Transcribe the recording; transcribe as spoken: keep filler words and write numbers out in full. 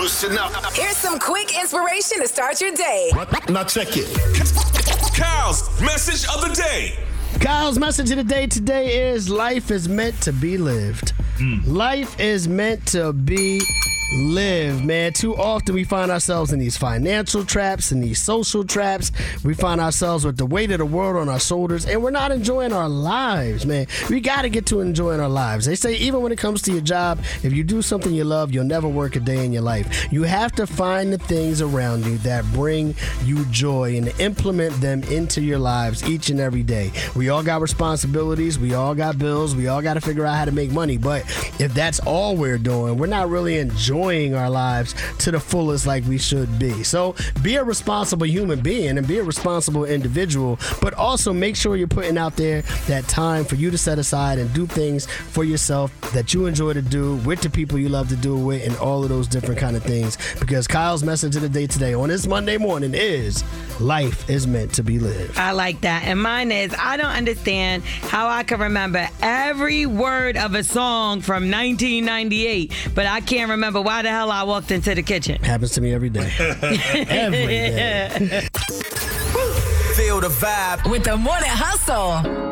Listen up. Here's some quick inspiration to start your day. Now check it. Kyle's message of the day. Kyle's message of the day today is life is meant to be lived. Mm. Life is meant to be lived, man. Too often we find ourselves in these financial traps and these social traps. We find ourselves with the weight of the world on our shoulders, and we're not enjoying our lives, man. We got to get to enjoying our lives. They say even when it comes to your job, if you do something you love, you'll never work a day in your life. You have to find the things around you that bring you joy and implement them into your lives each and every day. We all got responsibilities. We all got bills. We all got to figure out how to make money. But if that's all we're doing, we're not really enjoying our lives to the fullest like we should be. So be a responsible human being and be a responsible individual, but also make sure you're putting out there that time for you to set aside and do things for yourself that you enjoy to do with the people you love to do it with and all of those different kind of things. Because Kyle's message of the day today on this Monday morning is life is meant to be lived. I like that. And mine is I don't understand how I can remember every word of a song from nineteen ninety-eight, but I can't remember why the hell I walked into the kitchen. Happens to me every day. Every day. Feel the vibe With the Morning Hustle.